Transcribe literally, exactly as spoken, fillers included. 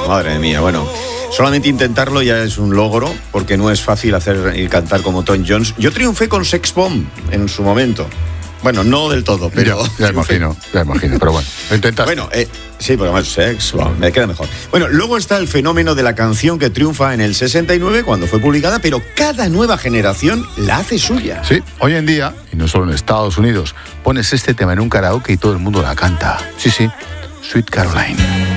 Madre mía, bueno. Solamente intentarlo ya es un logro, porque no es fácil hacer y cantar como Tom Jones. Yo triunfé con Sex Bomb en su momento. Bueno, no del todo, pero... Ya, ya imagino, ya imagino, pero bueno, lo intentaste. Bueno, eh, sí, pero además Sex Bomb, me queda mejor. Bueno, luego está el fenómeno de la canción que triunfa en el sesenta y nueve, cuando fue publicada, pero cada nueva generación la hace suya. Sí, hoy en día, y no solo en Estados Unidos, pones este tema en un karaoke y todo el mundo la canta. Sí, sí, Sweet Caroline.